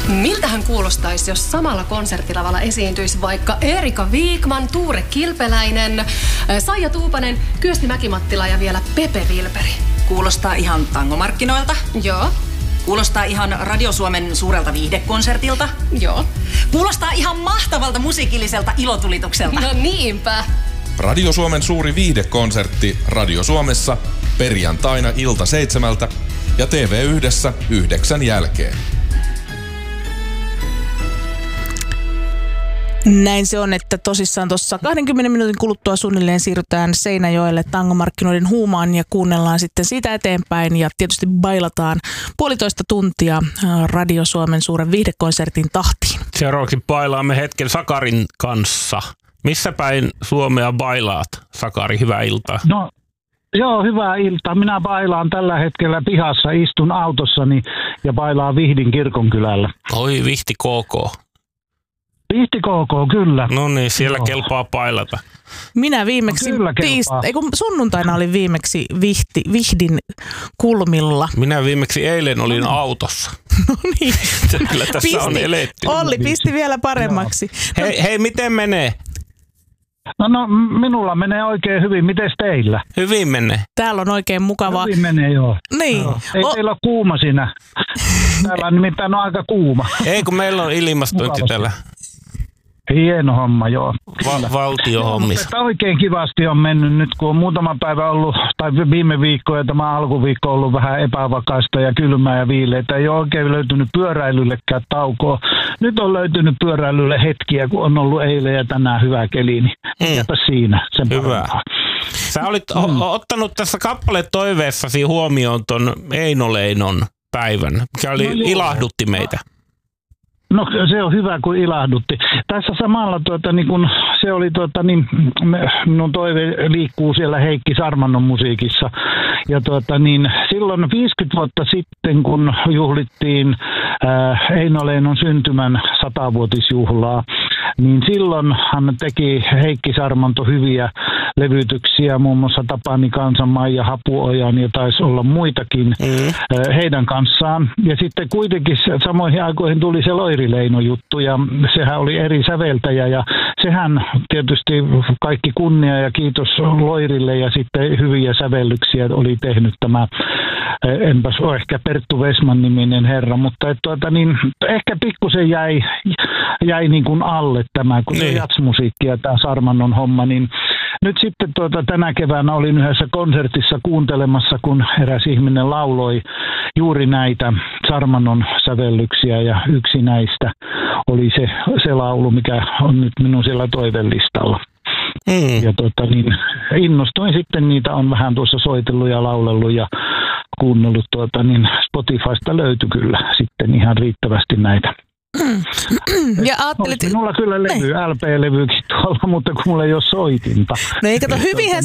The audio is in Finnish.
Miltähän kuulostaisi, jos samalla konserttilavalla esiintyisi vaikka Erika Viikman, Tuure Kilpeläinen, Saija Tuupanen, Kyösti Mäkimattila ja vielä Pepe Vilperi? Kuulostaa ihan tangomarkkinoilta. Joo. Kuulostaa ihan Radio Suomen suurelta viihdekonsertilta. Joo. Kuulostaa ihan mahtavalta musiikilliselta ilotulitukselta. No niinpä. Radio Suomen suuri viihdekonsertti Radio Suomessa perjantaina ilta 7 ja TV1 9 jälkeen. Näin se on, että tosissaan tuossa 20 minuutin kuluttua suunnilleen siirrytään Seinäjoelle tangomarkkinoiden huumaan ja kuunnellaan sitten siitä eteenpäin ja tietysti bailataan 1,5 tuntia Radio Suomen suuren viihdekonsertin tahtiin. Seuraavaksi bailaamme hetken Sakarin kanssa. Missä päin Suomea bailaat, Sakari? Hyvää iltaa. No, joo, hyvää iltaa. Minä bailaan tällä hetkellä pihassa, istun autossani ja bailaan Vihdin kirkonkylällä. Oi, Vihti KK. Vihti KK, kyllä. No niin, siellä kelpaa pailata. Minä viimeksi sunnuntaina olin viimeksi Vihdin kulmilla. Minä viimeksi eilen olin autossa. No niin. Kyllä tässä on eletty. Olli pisti vielä paremmaksi. Hei, miten menee? No, minulla menee oikein hyvin. Mites teillä? Hyvin menee. Täällä on oikein mukavaa. Hyvin menee, joo. Niin. Joo. Ei teillä ole kuuma siinä. Täällä on nimittäin aika kuuma. Ei, kun meillä on ilmastointi täällä. Hieno homma, joo. Valtiohommissa. Mutta oikein kivasti on mennyt nyt, kun on muutama päivä ollut, tai viime viikko ja tämä alkuviikko ollut vähän epävakaista ja kylmää ja viileitä. Ei ole oikein löytynyt pyöräilyllekään taukoa. Nyt on löytynyt pyöräilylle hetkiä, kun on ollut eilen ja tänään hyvä keli, niin siinä. Sen hyvä. parempaa. Sä olit ottanut tässä kappaletoiveessasi huomioon ton Eino Leinon päivän, mikä ilahdutti meitä. No se on hyvä, kun ilahdutti. Tässä samalla niin kun se oli minun toive liikkuu siellä Heikki Sarmannon musiikissa. Ja silloin 50 vuotta sitten, kun juhlittiin Eino Leinon syntymän 100-vuotisjuhlaa, niin silloin hän teki Heikki Sarmanto hyviä levytyksiä, muun muassa Tapani Kansan, Maija Hapuojan ja taisi olla muitakin heidän kanssaan. Ja sitten kuitenkin samoihin aikoihin tuli se Loiri Leino-juttu ja sehän oli eri säveltäjä ja sehän tietysti kaikki kunnia ja kiitos Loirille ja sitten hyviä sävellyksiä oli tehnyt tämä, enpäs ole ehkä Perttu Vesman niminen herra, mutta ehkä pikkusen jäi niin kuin alle tämä, kun se jatsmusiikki ja tämä Sarmannon homma, niin nyt sitten tänä keväänä olin yhdessä konsertissa kuuntelemassa, kun eräs ihminen lauloi juuri näitä Sarmannon sävellyksiä ja yksi näistä oli se laulu, mikä on nyt minun siellä toivelistalla. Ja innostuin sitten, niitä on vähän tuossa soitellut ja laulellut ja kuunnellut, Spotifysta löytyi kyllä sitten ihan riittävästi näitä. Ja ajattelit... Minulla kyllä LP-levykin tuolla, mutta kun mulla ei ole soitinta. No ei kato, hyvinhän